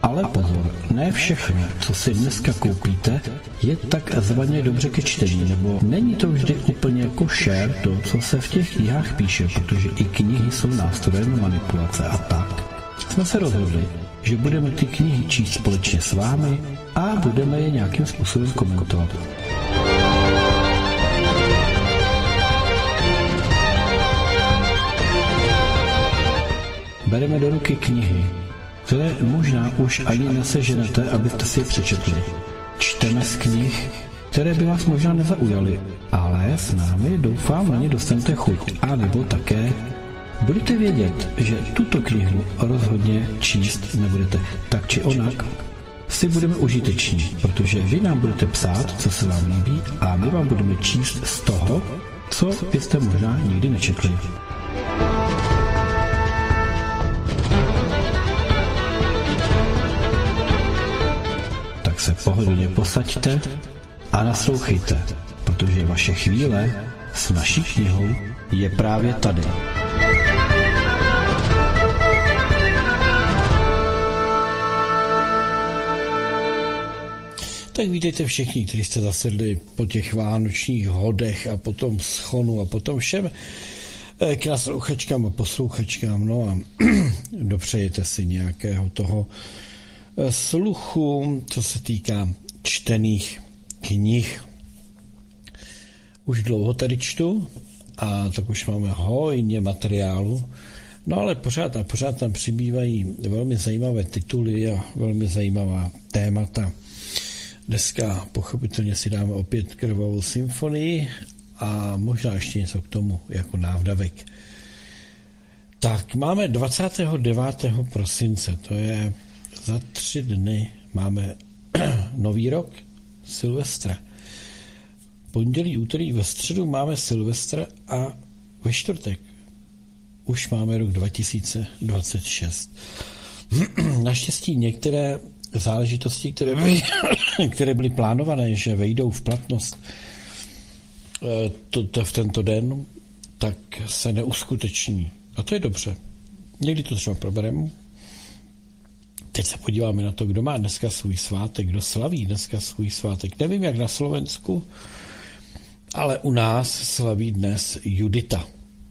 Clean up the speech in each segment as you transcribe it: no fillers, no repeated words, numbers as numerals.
Ale pozor, ne všechno, co si dneska koupíte, je takzvaně dobře ke čtení, nebo není to vždy úplně košer to, co se v těch knihách píše, protože i knihy jsou nástrojem manipulace a tak. Jsme se rozhodli, že budeme ty knihy číst společně s vámi a budeme je nějakým způsobem komentovat. Bereme do ruky knihy, které možná už ani neseženete, abyste si je přečetli. Čteme z knih, které by vás možná nezaujaly, ale s námi doufám na ně dostanete chuť. A nebo také budete vědět, že tuto knihu rozhodně číst nebudete. Tak či onak si budeme užiteční, protože vy nám budete psát, co se vám líbí, a my vám budeme číst z toho, co byste možná nikdy nečetli. Se pohodlně posaďte a naslouchejte, protože vaše chvíle s naší knihou je právě tady. Tak vítejte všichni, kteří jste zasedli po těch vánočních hodech a potom schonu a potom všem k naslouchačkám a poslouchačkám. No a dopřejete si nějakého toho sluchu, co se týká čtených knih. Už dlouho tady čtu a tak už máme hojně materiálu, no ale pořád tam přibývají velmi zajímavé tituly a velmi zajímavá témata. Dneska pochopitelně si dáme opět Krvavou symfonii a možná ještě něco k tomu jako návdavek. Tak máme 29. prosince, to je za 3 dny, máme nový rok, Silvestra. Pondělí, úterý, ve středu máme Silvestra a ve čtvrtek už máme rok 2026. Naštěstí některé záležitosti, které byly plánované, že vejdou v platnost v tento den, tak se neuskuteční. A to je dobře. Někdy to třeba probereme. Teď se podíváme na to, kdo má dneska svůj svátek, kdo slaví dneska svůj svátek. Nevím, jak na Slovensku, ale u nás slaví dnes Judita.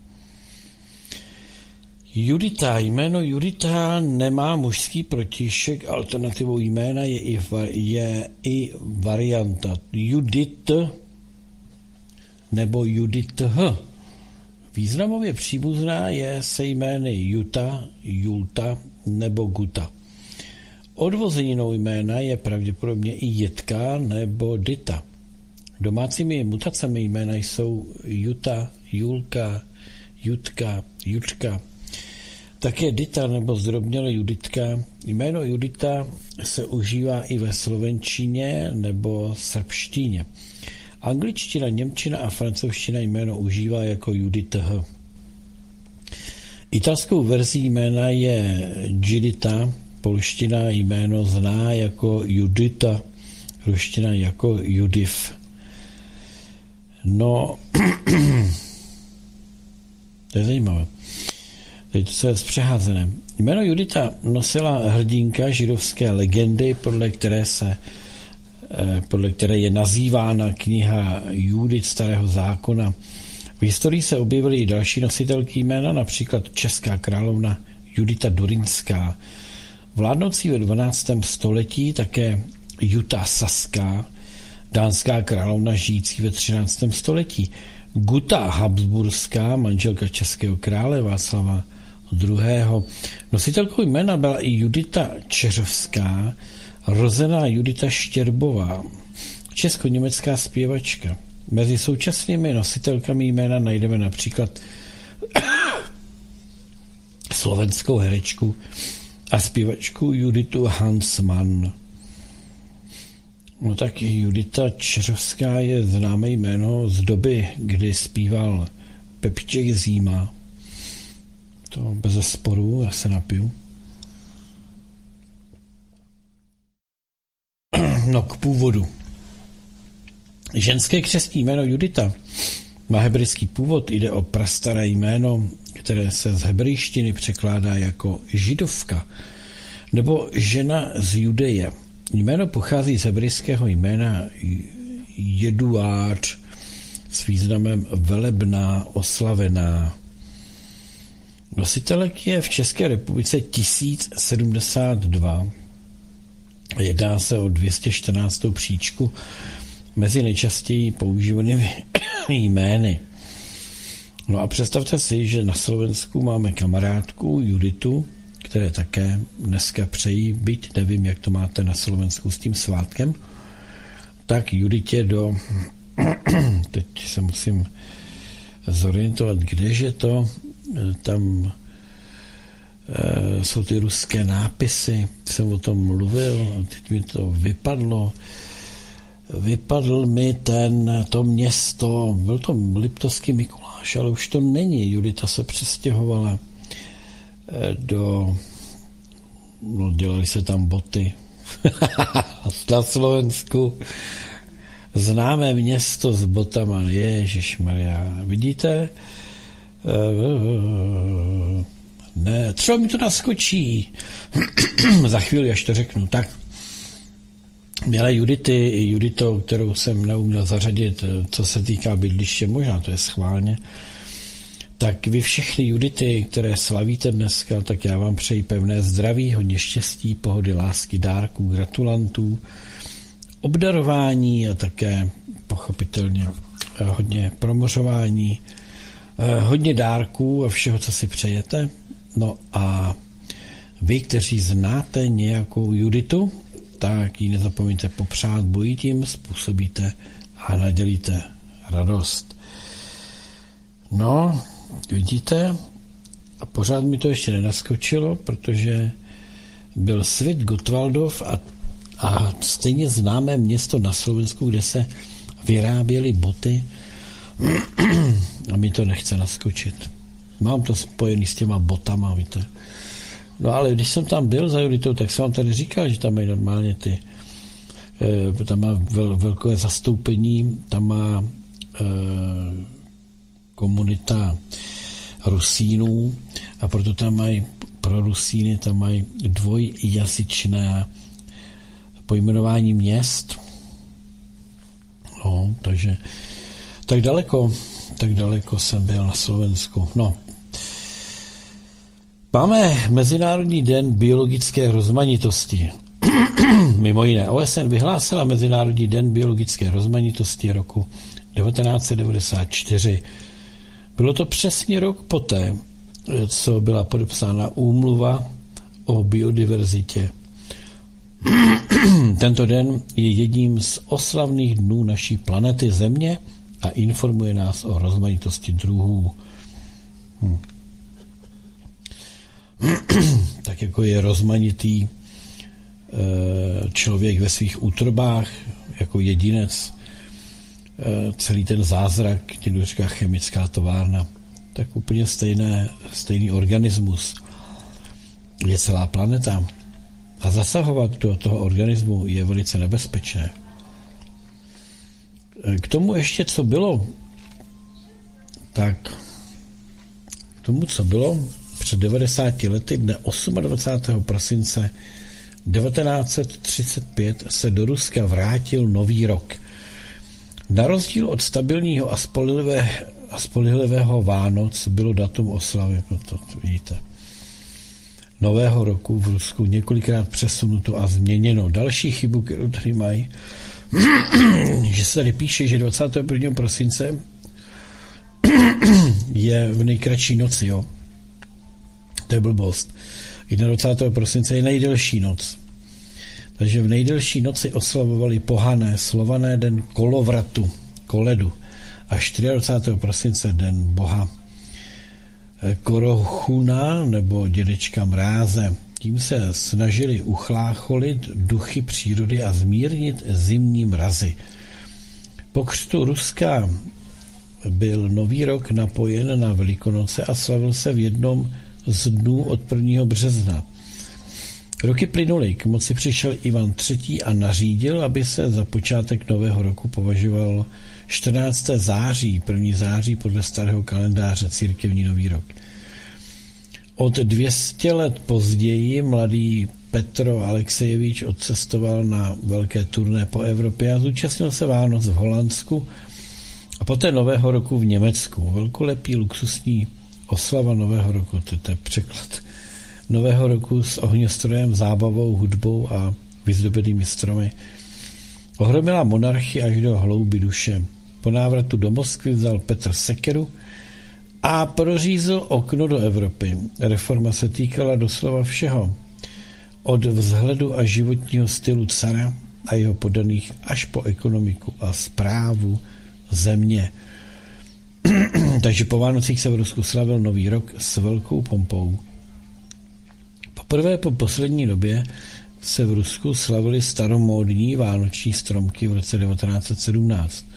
Jméno Judita nemá mužský protišek, alternativou jména je i varianta Judit nebo Judith. Významově příbuzná je se jmény Juta, Julta nebo Guta. Odvozeninou jména je pravděpodobně i Jitka nebo Dita. Domácími mutacemi jména jsou Juta, Julka, Jutka, Jučka. Také Dita nebo zdrobněle Juditka. Jméno Judita se užívá i ve slovenštině nebo srbštině. Angličtina, němčina a francouzština jméno užívá jako Judith. Italskou verzí jména je Judita, polština jméno zná jako Judita, ruština jako Judith. No, to je zajímavé. Teď se je zpřeházené. Jméno Judita nosila hrdinka židovské legendy, podle které je nazývána kniha Judit Starého zákona. V historii se objevily i další nositelky jména, například česká královna Judita Durinská. Vládnoucí ve 12. století také Juta Saská, dánská královna žijící ve 13. století. Guta Habsburská, manželka českého krále Václava II. Nositelkou jména byla i Judita Čeřovská, rozená Judita Štěrbová, česko-německá zpěvačka. Mezi současnými nositelkami jména najdeme například slovenskou herečku a zpěvačku Juditu Hansmann. No tak Judita Čeřovská je známé jméno z doby, kdy zpíval Pepíček Zima. To bez sporu, já se napiju. No k původu. Ženské křestní jméno Judita má hebrejský původ, jde o prastaré jméno, které se z hebrejštiny překládá jako židovka. Nebo žena z Judeje. Jméno pochází z hebrejského jména Jeduář s významem velebná, oslavená. Nositelek je v České republice 1072. Jedná se o 214. příčku mezi nejčastěji používanými jmény. No a představte si, že na Slovensku máme kamarádku Juditu, které také dneska přejí, byť nevím, jak to máte na Slovensku s tím svátkem, tak Juditě teď se musím zorientovat, kdeže to, tam jsou ty ruské nápisy, jsem o tom mluvil, teď mi to vypadl mi to město, byl to Liptovský Mikuláš, ale už to není, Judita se přestěhovala dělali se tam boty na Slovensku, známé město s botama, ježišmarja, vidíte? Ne, třeba mi to naskočí. Za chvíli, až to řeknu. Tak, milé Judito, kterou jsem neuměl zařadit, co se týká bydliště, možná to je schválně, tak vy všechny Judity, které slavíte dneska, tak já vám přeji pevné zdraví, hodně štěstí, pohody, lásky, dárků, gratulantů, obdarování a také pochopitelně hodně promořování, hodně dárků a všeho, co si přejete. No a vy, kteří znáte nějakou Juditu, tak ji nezapomeňte popřát, bojí tím způsobíte a nadělíte radost. No, vidíte, a pořád mi to ještě nenaskočilo, protože byl Svit Gotwaldov a stejně známé město na Slovensku, kde se vyráběly boty a mi to nechce naskočit. Mám to spojený s těma botama, víte. No ale když jsem tam byl za Juditou, tak jsem vám tady říkal, že tam mají normálně tam má velké zastoupení, tam má komunita Rusínů a proto tam mají, pro Rusíny tam mají dvojjazyčné pojmenování měst. No, takže tak daleko jsem byl na Slovensku. No. Máme Mezinárodní den biologické rozmanitosti. Mimo jiné, OSN vyhlásila Mezinárodní den biologické rozmanitosti roku 1994. Bylo to přesně rok poté, co byla podepsána úmluva o biodiverzitě. Tento den je jedním z oslavných dnů naší planety Země a informuje nás o rozmanitosti druhů. Tak jako je rozmanitý člověk ve svých útrobách, jako jedinec, celý ten zázrak, někdo říká chemická továrna, tak úplně stejný organismus je celá planeta. A zasahovat do toho organismu je velice nebezpečné. K tomu ještě, co bylo, tak k tomu, co bylo před 90 lety, dne 28. prosince 1935 se do Ruska vrátil nový rok. Na rozdíl od stabilního a spolehlivého Vánoc bylo datum oslavy, to vidíte, nového roku v Rusku několikrát přesunuto a změněno. Další chybu, kterou tady mají, že se tady píše, že 21. prosince je v nejkratší noci, jo. To je blbost. 21. prosince je nejdelší noc. Takže v nejdelší noci oslavovali pohané Slované den kolovratu, koledu a 24. prosince den boha Korochuna nebo dědečka Mráze. Tím se snažili uchlácholit duchy přírody a zmírnit zimní mrazy. Po křtu Ruska byl nový rok napojen na Velikonoce a slavil se v jednom z dnů od 1. března. Roky plynuly, k moci přišel Ivan III. A nařídil, aby se za počátek nového roku považoval 14. září, 1. září podle starého kalendáře, církevní nový rok. Od 200 let později mladý Petro Alexejevič odcestoval na velké turné po Evropě a zúčastnil se Vánoc v Holandsku a poté Nového roku v Německu. Velkolepý luxusní oslava Nového roku, to je překlad Nového roku s ohňostrojem, zábavou, hudbou a vyzdobenými stromy. Ohromila monarchii až do hloubi duše. Po návratu do Moskvy vzal Petr sekeru a prořízl okno do Evropy. Reforma se týkala doslova všeho. Od vzhledu a životního stylu cara a jeho poddaných až po ekonomiku a správu země. Takže po Vánocích se v Rusku slavil Nový rok s velkou pompou. Poprvé po poslední době se v Rusku slavily staromódní vánoční stromky v roce 1917.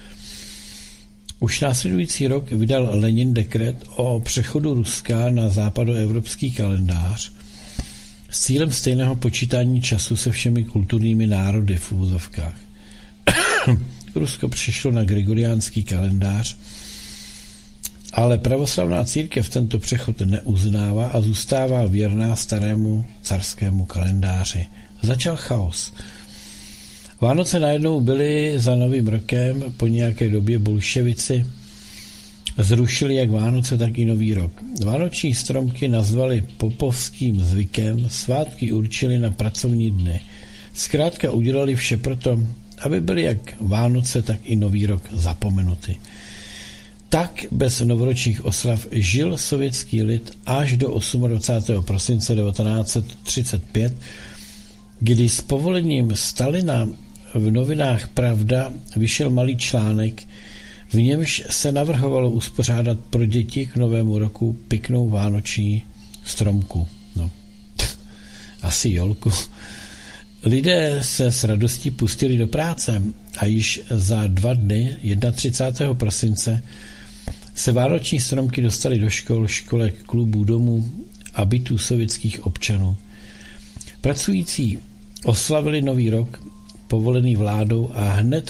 Už následující rok vydal Lenin dekret o přechodu Ruska na západoevropský kalendář s cílem stejného počítání času se všemi kulturními národy v úvozovkách. Rusko přešlo na gregoriánský kalendář, ale pravoslavná církev tento přechod neuznává a zůstává věrná starému carskému kalendáři. Začal chaos. Vánoce najednou byly za Novým rokem, po nějaké době bolševici zrušili jak Vánoce, tak i Nový rok. Vánoční stromky nazvali popovským zvykem, svátky určili na pracovní dny. Zkrátka udělali vše proto, aby byly jak Vánoce, tak i Nový rok zapomenuty. Tak bez novoročních oslav žil sovětský lid až do 28. prosince 1935, kdy s povolením Stalina v novinách Pravda vyšel malý článek, v němž se navrhovalo uspořádat pro děti k Novému roku pěknou vánoční stromku. No, asi jolku. Lidé se s radostí pustili do práce a již za 2 dny, 31. prosince, se vánoční stromky dostaly do škol, školek, klubů, domů a bytů sovětských občanů. Pracující oslavili Nový rok povolený vládou a hned